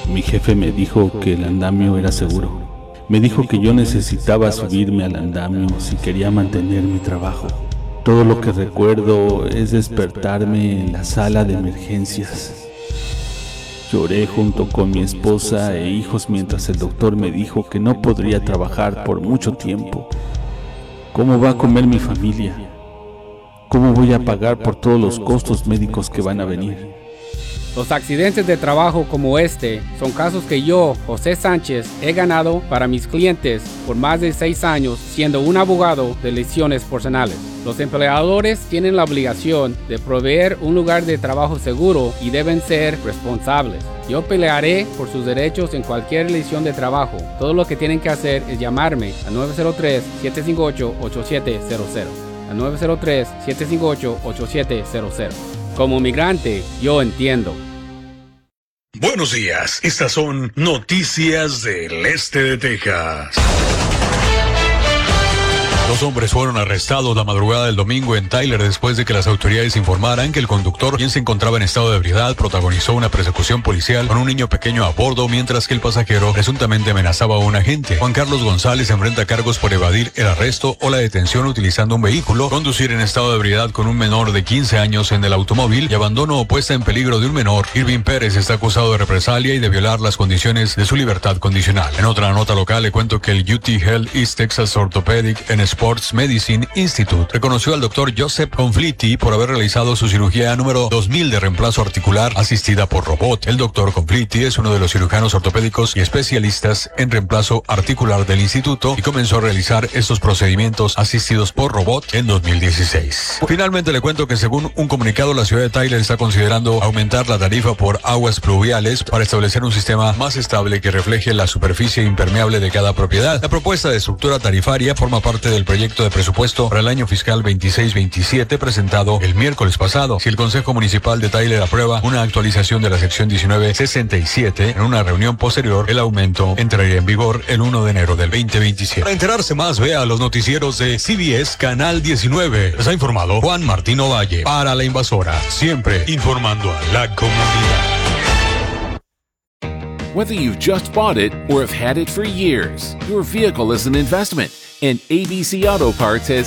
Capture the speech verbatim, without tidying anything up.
Mi jefe me dijo que el andamio era seguro. Me dijo que yo necesitaba subirme al andamio si quería mantener mi trabajo. Todo lo que recuerdo es despertarme en la sala de emergencias. Lloré junto con mi esposa e hijos mientras el doctor me dijo que no podría trabajar por mucho tiempo. ¿Cómo va a comer mi familia? ¿Cómo voy a pagar por todos los costos médicos que van a venir? Los accidentes de trabajo como este son casos que yo, José Sánchez, he ganado para mis clientes por más de seis años siendo un abogado de lesiones personales. Los empleadores tienen la obligación de proveer un lugar de trabajo seguro y deben ser responsables. Yo pelearé por sus derechos en cualquier lesión de trabajo. Todo lo que tienen que hacer es llamarme a nueve cero tres, siete cinco ocho, ocho siete cero cero. A nueve cero tres, siete cinco ocho, ocho siete cero cero. Como migrante, yo entiendo. Buenos días, estas son noticias del este de Texas. Dos hombres fueron arrestados la madrugada del domingo en Tyler después de que las autoridades informaran que el conductor, quien se encontraba en estado de ebriedad, protagonizó una persecución policial con un niño pequeño a bordo mientras que el pasajero presuntamente amenazaba a un agente. Juan Carlos González enfrenta cargos por evadir el arresto o la detención utilizando un vehículo, conducir en estado de ebriedad con un menor de quince años en el automóvil y abandono o puesta en peligro de un menor. Irving Pérez está acusado de represalia y de violar las condiciones de su libertad condicional. En otra nota local le cuento que el U T Health East Texas Orthopedic and Sports Medicine Institute reconoció al doctor Joseph Conflitti por haber realizado su cirugía número dos mil de reemplazo articular asistida por robot. El doctor Conflitti es uno de los cirujanos ortopédicos y especialistas en reemplazo articular del instituto y comenzó a realizar estos procedimientos asistidos por robot en dos mil dieciséis. Finalmente le cuento que según un comunicado, la ciudad de Tyler está considerando aumentar la tarifa por aguas pluviales para establecer un sistema más estable que refleje la superficie impermeable de cada propiedad. La propuesta de estructura tarifaria forma parte del proyecto de presupuesto para el año fiscal veintiséis veintisiete presentado el miércoles pasado. Si el Consejo Municipal de Tyler aprueba una actualización de la sección diecinueve sesenta y siete en una reunión posterior, el aumento entraría en vigor el primero de enero del veinte veintisiete. Para enterarse más, vea los noticieros de C B S Canal diecinueve. Les ha informado Juan Martín Ovalle para La Invasora, siempre informando a la comunidad. Whether you've just bought it or have had it for years, your vehicle is an investment, and A B C Auto Parts has